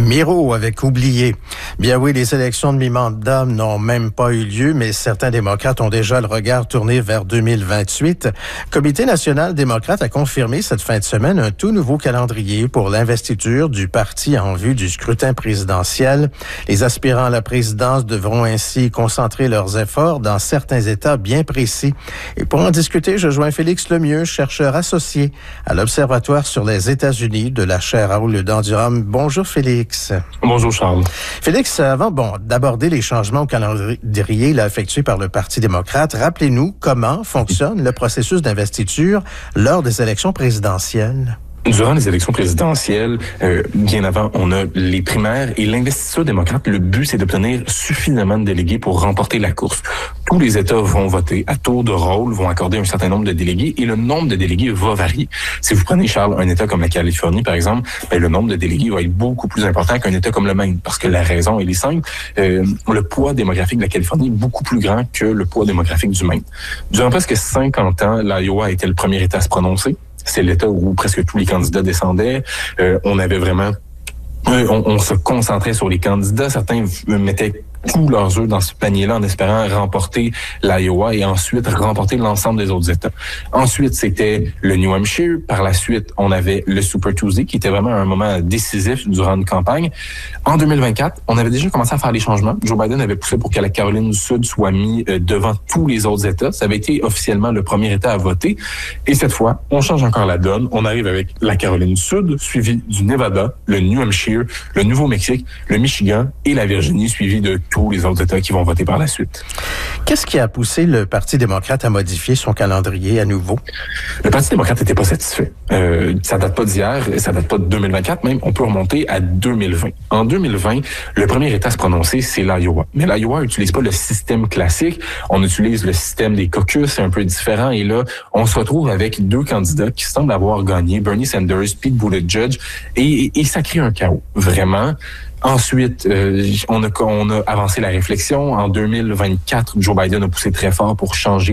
Miro avec oublié. Bien oui, les élections de mi-mandat n'ont même pas eu lieu, mais certains démocrates ont déjà le regard tourné vers 2028. Le Comité national démocrate a confirmé cette fin de semaine un tout nouveau calendrier pour l'investiture du parti en vue du scrutin présidentiel. Les aspirants à la présidence devront ainsi concentrer leurs efforts dans certains États bien précis. Et pour en discuter, je joins Félix Lemieux, chercheur associé à l'Observatoire sur les États-Unis de la chaire Raoul-Durham. Bonjour Félix. Bonjour Charles. Félix, avant d'aborder les changements au calendrier effectués par le Parti démocrate, rappelez-nous comment fonctionne le processus d'investiture lors des élections présidentielles. Durant les élections présidentielles, bien avant, on a les primaires et l'investiture démocrate. Le but, c'est d'obtenir suffisamment de délégués pour remporter la course. Tous les États vont voter à tour de rôle, vont accorder un certain nombre de délégués et le nombre de délégués va varier. Si vous prenez, Charles, un État comme la Californie, par exemple, le nombre de délégués va être beaucoup plus important qu'un État comme le Maine parce que la raison, elle est simple. Le poids démographique de la Californie est beaucoup plus grand que le poids démographique du Maine. Durant presque 50 ans, l'Iowa était le premier État à se prononcer. C'est l'État où presque tous les candidats descendaient. On avait vraiment... On se concentrait sur les candidats. Certains mettaient tous leurs œufs dans ce panier-là en espérant remporter l'Iowa et ensuite remporter l'ensemble des autres États. Ensuite, c'était le New Hampshire. Par la suite, on avait le Super Tuesday qui était vraiment un moment décisif durant une campagne. En 2024, on avait déjà commencé à faire les changements. Joe Biden avait poussé pour que la Caroline du Sud soit mis devant tous les autres États. Ça avait été officiellement le premier État à voter. Et cette fois, on change encore la donne. On arrive avec la Caroline du Sud, suivie du Nevada, le New Hampshire, le Nouveau-Mexique, le Michigan et la Virginie, suivie de tous les autres États qui vont voter par la suite. Qu'est-ce qui a poussé le Parti démocrate à modifier son calendrier à nouveau? Le Parti démocrate n'était pas satisfait. Ça date pas d'hier, ça date pas de 2024, même on peut remonter à 2020. En 2020, le premier État à se prononcer, c'est l'Iowa. Mais l'Iowa n'utilise pas le système classique. On utilise le système des caucus, c'est un peu différent. Et là, on se retrouve avec deux candidats qui semblent avoir gagné, Bernie Sanders, Pete Buttigieg, et ça crée un chaos, vraiment. Ensuite, on a avancé la réflexion. En 2024, Joe Biden a poussé très fort pour changer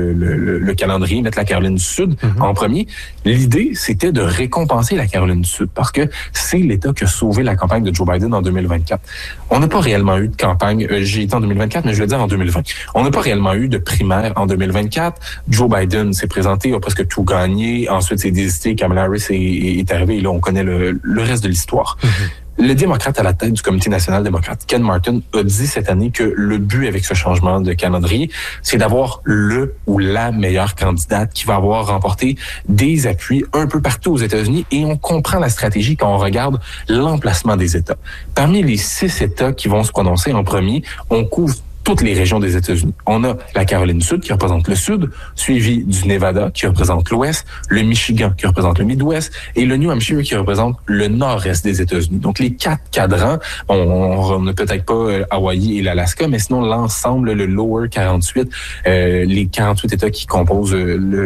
le calendrier, mettre la Caroline du Sud en premier. L'idée, c'était de récompenser la Caroline du Sud parce que c'est l'État qui a sauvé la campagne de Joe Biden en 2024. On n'a pas réellement eu de campagne. J'ai été en 2024, mais je vais dire en 2020. On n'a pas réellement eu de primaire en 2024. Joe Biden s'est présenté, a presque tout gagné. Ensuite, c'est désisté. Kamala Harris est arrivé et là, on connaît le reste de l'histoire. Le démocrate à la tête du Comité national démocrate, Ken Martin, a dit cette année que le but avec ce changement de calendrier, c'est d'avoir le ou la meilleure candidate qui va avoir remporté des appuis un peu partout aux États-Unis et on comprend la stratégie quand on regarde l'emplacement des États. Parmi les 6 États qui vont se prononcer en premier, on couvre toutes les régions des États-Unis. On a la Caroline du Sud qui représente le Sud, suivi du Nevada qui représente l'Ouest, le Michigan qui représente le Midwest et le New Hampshire qui représente le Nord-Est des États-Unis. Donc les 4 cadrans, on n'a peut-être pas Hawaï et l'Alaska, mais sinon l'ensemble, le Lower 48, les 48 États qui composent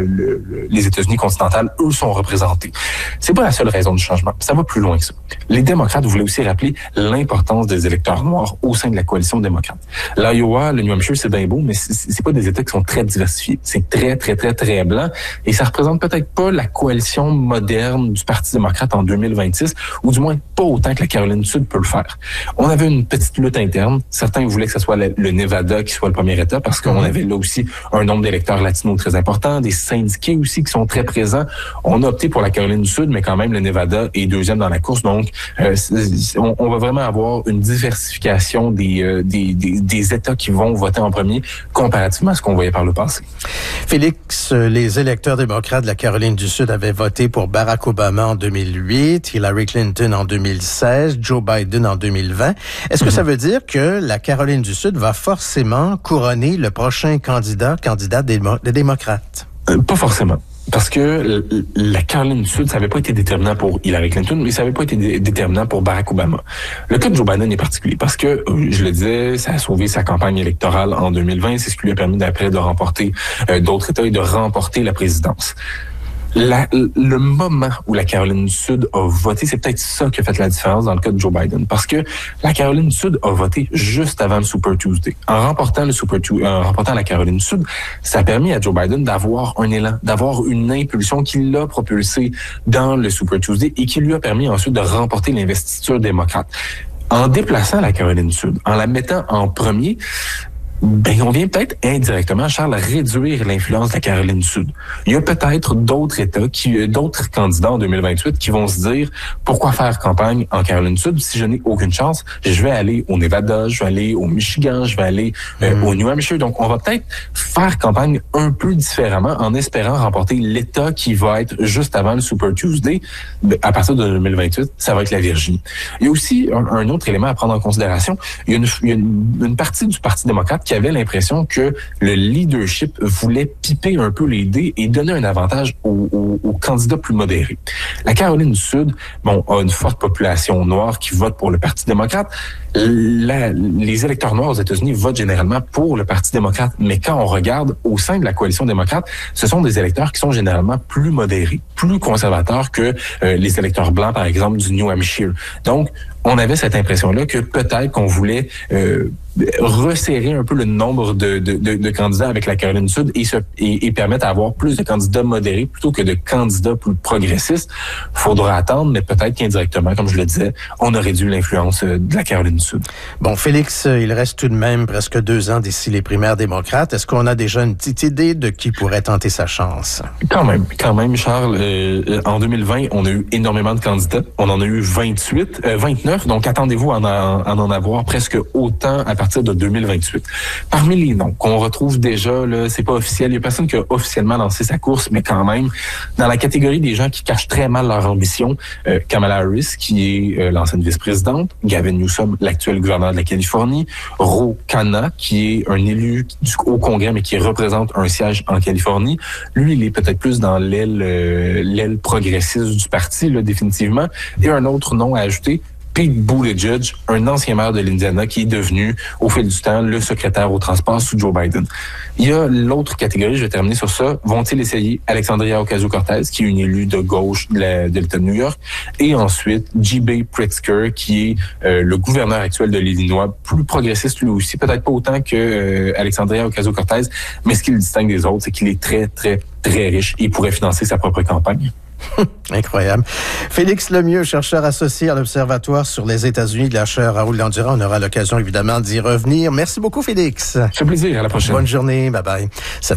les États-Unis continentales, eux sont représentés. C'est pas la seule raison du changement. Ça va plus loin que ça. Les démocrates voulaient aussi rappeler l'importance des électeurs noirs au sein de la coalition démocrate. L'Iowa, le New Hampshire, c'est bien beau, mais c'est pas des États qui sont très diversifiés. C'est très, très, très, très blanc. Et ça représente peut-être pas la coalition moderne du Parti démocrate en 2026, ou du moins pas autant que la Caroline du Sud peut le faire. On avait une petite lutte interne. Certains voulaient que ce soit le Nevada qui soit le premier État, parce qu'on avait là aussi un nombre d'électeurs latinos très important, des syndiqués aussi qui sont très présents. On a opté pour la Caroline du Sud, mais quand même, le Nevada est deuxième dans la course. Donc, on va vraiment avoir une diversification des États qui vont voter en premier comparativement à ce qu'on voyait par le passé. Félix, les électeurs démocrates de la Caroline du Sud avaient voté pour Barack Obama en 2008, Hillary Clinton en 2016, Joe Biden en 2020. Est-ce que ça veut dire que la Caroline du Sud va forcément couronner le prochain candidat des démocrates? Pas forcément. Parce que la Caroline du Sud, ça n'avait pas été déterminant pour Hillary Clinton, mais ça n'avait pas été déterminant pour Barack Obama. Le cas de Joe Biden est particulier parce que, je le disais, ça a sauvé sa campagne électorale en 2020. C'est ce qui lui a permis d'après de remporter d'autres États et de remporter la présidence. Le moment où la Caroline du Sud a voté, c'est peut-être ça qui a fait la différence dans le cas de Joe Biden. Parce que la Caroline du Sud a voté juste avant le Super Tuesday. En remportant la Caroline du Sud, ça a permis à Joe Biden d'avoir un élan, d'avoir une impulsion qui l'a propulsé dans le Super Tuesday et qui lui a permis ensuite de remporter l'investiture démocrate. En déplaçant la Caroline du Sud, en la mettant en premier, on vient peut-être indirectement, Charles, réduire l'influence de la Caroline du Sud. Il y a peut-être d'autres États, d'autres candidats en 2028 qui vont se dire pourquoi faire campagne en Caroline du Sud si je n'ai aucune chance. Je vais aller au Nevada, je vais aller au Michigan, je vais aller au New Hampshire. Donc, on va peut-être faire campagne un peu différemment en espérant remporter l'État qui va être juste avant le Super Tuesday. À partir de 2028, ça va être la Virginie. Il y a aussi un autre élément à prendre en considération. Il y a une partie du Parti démocrate qui avait l'impression que le leadership voulait piper un peu les dés et donner un avantage aux candidats plus modérés. La Caroline du Sud, a une forte population noire qui vote pour le Parti démocrate. Les électeurs noirs aux États-Unis votent généralement pour le Parti démocrate, mais quand on regarde au sein de la coalition démocrate, ce sont des électeurs qui sont généralement plus modérés, plus conservateurs que les électeurs blancs, par exemple, du New Hampshire. Donc, on avait cette impression-là que peut-être qu'on voulait resserrer un peu le nombre de candidats avec la Caroline du Sud et permettre d'avoir plus de candidats modérés plutôt que de candidats plus progressistes. Faudra attendre, mais peut-être qu'indirectement, comme je le disais, on a réduit l'influence de la Caroline du Sud. Bon, Félix, il reste tout de même presque 2 ans d'ici les primaires démocrates. Est-ce qu'on a déjà une petite idée de qui pourrait tenter sa chance? Quand même, Charles. En 2020, on a eu énormément de candidats. On en a eu 29. Donc, attendez-vous à en avoir presque autant à partir de 2028. Parmi les noms qu'on retrouve déjà, là, c'est pas officiel. Il y a personne qui a officiellement lancé sa course, mais quand même, dans la catégorie des gens qui cachent très mal leur ambition, Kamala Harris, qui est l'ancienne vice-présidente, Gavin Newsom, l'actuel gouverneur de la Californie, Ro Khanna, qui est un élu au Congrès, mais qui représente un siège en Californie. Lui, il est peut-être plus dans l'aile progressiste du parti, là, définitivement. Et un autre nom à ajouter, Pete Buttigieg, un ancien maire de l'Indiana qui est devenu, au fil du temps, le secrétaire au transport sous Joe Biden. Il y a l'autre catégorie, je vais terminer sur ça. Vont-ils essayer Alexandria Ocasio-Cortez, qui est une élue de gauche de l'État de New York, et ensuite J.B. Pritzker, qui est le gouverneur actuel de l'Illinois, plus progressiste lui aussi, peut-être pas autant que Alexandria Ocasio-Cortez, mais ce qui le distingue des autres, c'est qu'il est très, très, très riche et il pourrait financer sa propre campagne. Incroyable. Félix Lemieux, chercheur associé à l'Observatoire sur les États-Unis de la chaire Raoul Dandurand. On aura l'occasion évidemment d'y revenir. Merci beaucoup, Félix. Ça fait plaisir. À la prochaine. Bonne journée. Bye bye.